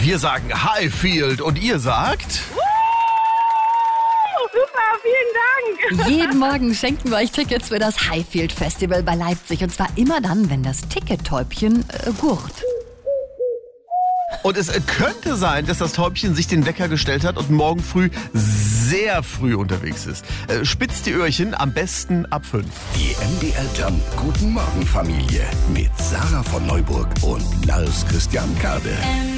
Wir sagen Highfield und ihr sagt... Super, vielen Dank. Jeden Morgen schenken wir euch Tickets für das Highfield Festival bei Leipzig. Und zwar immer dann, wenn das Tickettäubchen gurrt. Und es könnte sein, dass das Täubchen sich den Wecker gestellt hat und morgen früh sehr früh unterwegs ist. Spitzt die Öhrchen, am besten ab 5. Die MDR Jump Guten Morgen Familie mit Sarah von Neuburg und Lars Christian Kade.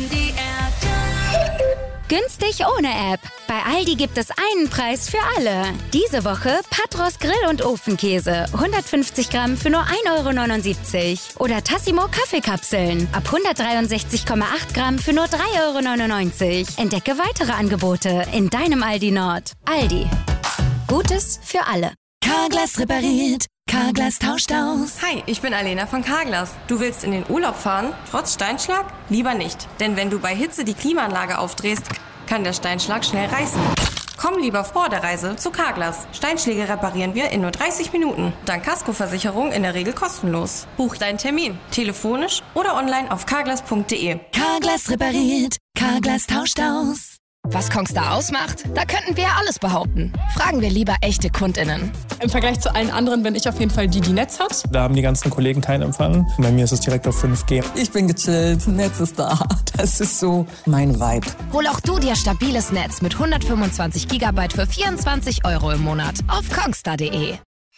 Günstig ohne App. Bei Aldi gibt es einen Preis für alle. Diese Woche Patros Grill- und Ofenkäse. 150 Gramm für nur 1,79 €. Oder Tassimo Kaffeekapseln. Ab 163,8 Gramm für nur 3,99 €. Entdecke weitere Angebote in deinem Aldi Nord. Aldi. Gutes für alle. Carglass repariert. Carglass tauscht aus. Hi, ich bin Alena von Carglass. Du willst in den Urlaub fahren, trotz Steinschlag? Lieber nicht. Denn wenn du bei Hitze die Klimaanlage aufdrehst, kann der Steinschlag schnell reißen. Komm lieber vor der Reise zu Carglass. Steinschläge reparieren wir in nur 30 Minuten. Dank Kaskoversicherung in der Regel kostenlos. Buch deinen Termin. Telefonisch oder online auf carglass.de. Carglass repariert. Carglass tauscht aus. Was Kongstar ausmacht? Da könnten wir ja alles behaupten. Fragen wir lieber echte KundInnen. Im Vergleich zu allen anderen bin ich auf jeden Fall die Netz hat. Da haben die ganzen Kollegen keinen Empfang. Bei mir ist es direkt auf 5G. Ich bin gechillt, Netz ist da. Das ist so mein Vibe. Hol auch du dir stabiles Netz mit 125 GB für 24 € im Monat auf kongstar.de.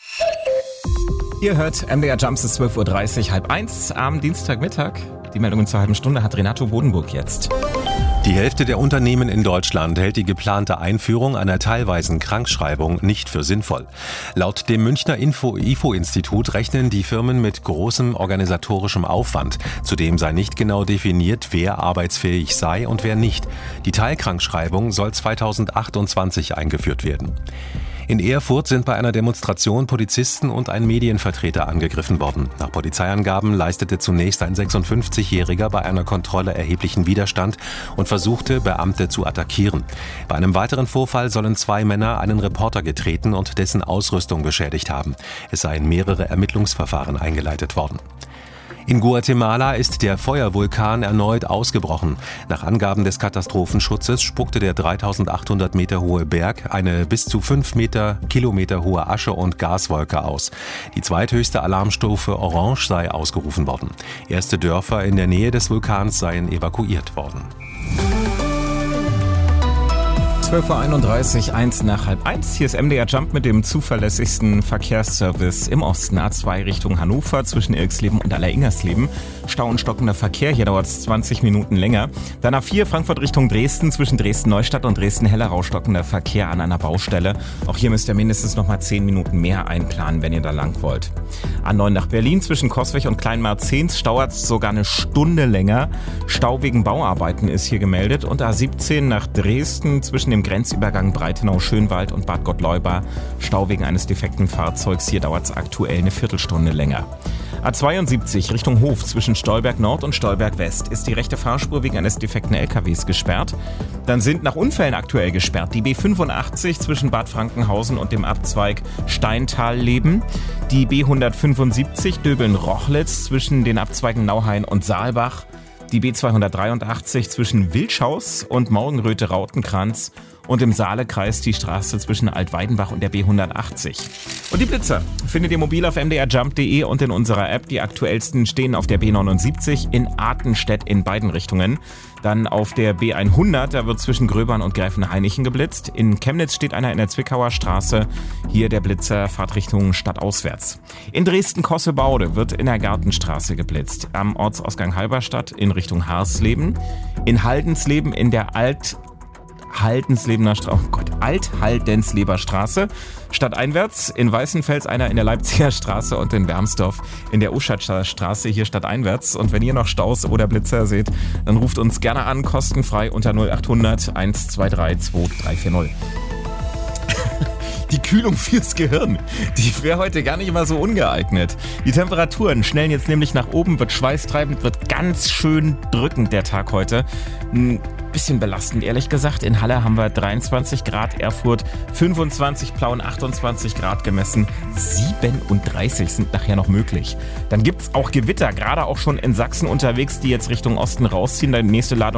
Ihr hört MDR Jumps ist 12:30 Uhr, 12:30 am Dienstagmittag. Die Meldungen zur halben Stunde hat Renato Bodenburg jetzt. Die Hälfte der Unternehmen in Deutschland hält die geplante Einführung einer teilweisen Krankschreibung nicht für sinnvoll. Laut dem Münchner IFO-Institut rechnen die Firmen mit großem organisatorischem Aufwand. Zudem sei nicht genau definiert, wer arbeitsfähig sei und wer nicht. Die Teilkrankschreibung soll 2028 eingeführt werden. In Erfurt sind bei einer Demonstration Polizisten und ein Medienvertreter angegriffen worden. Nach Polizeiangaben leistete zunächst ein 56-Jähriger bei einer Kontrolle erheblichen Widerstand und versuchte, Beamte zu attackieren. Bei einem weiteren Vorfall sollen 2 Männer einen Reporter getreten und dessen Ausrüstung beschädigt haben. Es seien mehrere Ermittlungsverfahren eingeleitet worden. In Guatemala ist der Feuervulkan erneut ausgebrochen. Nach Angaben des Katastrophenschutzes spuckte der 3800 Meter hohe Berg eine bis zu 5 Kilometer hohe Asche- und Gaswolke aus. Die zweithöchste Alarmstufe Orange sei ausgerufen worden. Erste Dörfer in der Nähe des Vulkans seien evakuiert worden. 12:31 Uhr, 1 nach 12:30. Hier ist MDR Jump mit dem zuverlässigsten Verkehrsservice im Osten. A2 Richtung Hannover zwischen Ilksleben und Aller-Ingersleben. Stau und stockender Verkehr, hier dauert es 20 Minuten länger. Dann A4 Frankfurt Richtung Dresden zwischen Dresden-Neustadt und Dresden-Hellerau stockender Verkehr an einer Baustelle. Auch hier müsst ihr mindestens noch mal 10 Minuten mehr einplanen, wenn ihr da lang wollt. A9 nach Berlin zwischen Coswig und Kleinmarzens dauert es sogar eine Stunde länger. Stau wegen Bauarbeiten ist hier gemeldet. Und A17 nach Dresden zwischen dem Grenzübergang Breitenau-Schönwald und Bad Gottleuba. Stau wegen eines defekten Fahrzeugs. Hier dauert es aktuell eine Viertelstunde länger. A72 Richtung Hof zwischen Stolberg Nord und Stolberg West ist die rechte Fahrspur wegen eines defekten LKWs gesperrt. Dann sind nach Unfällen aktuell gesperrt die B85 zwischen Bad Frankenhausen und dem Abzweig Steintal-Leben, die B175 Döbeln-Rochlitz zwischen den Abzweigen Nauhain und Saalbach, die B283 zwischen Wilschaus und Morgenröte-Rautenkranz und im Saalekreis die Straße zwischen Altweidenbach und der B180. Und die Blitzer findet ihr mobil auf mdrjump.de und in unserer App. Die aktuellsten stehen auf der B79 in Artenstedt in beiden Richtungen. Dann auf der B100, da wird zwischen Gröbern und Gräfenhainichen geblitzt. In Chemnitz steht einer in der Zwickauer Straße. Hier der Blitzer Fahrtrichtung stadtauswärts. In Dresden-Kossebaude wird in der Gartenstraße geblitzt. Am Ortsausgang Halberstadt in Richtung Harsleben. In Haldensleben in der Althaldensleber Straße. Stadteinwärts in Weißenfels einer in der Leipziger Straße und in Wermsdorf in der Uschatzer Straße hier stadteinwärts. Und wenn ihr noch Staus oder Blitzer seht, dann ruft uns gerne an, kostenfrei unter 0800 123 2340. Die Kühlung fürs Gehirn, die wäre heute gar nicht mal so ungeeignet. Die Temperaturen schnellen jetzt nämlich nach oben, wird schweißtreibend, wird ganz schön drückend der Tag heute. Ein bisschen belastend, ehrlich gesagt. In Halle haben wir 23 Grad, Erfurt 25, Plauen 28 Grad gemessen. 37 sind nachher noch möglich. Dann gibt's auch Gewitter, gerade auch schon in Sachsen unterwegs, die jetzt Richtung Osten rausziehen. Die nächste Ladung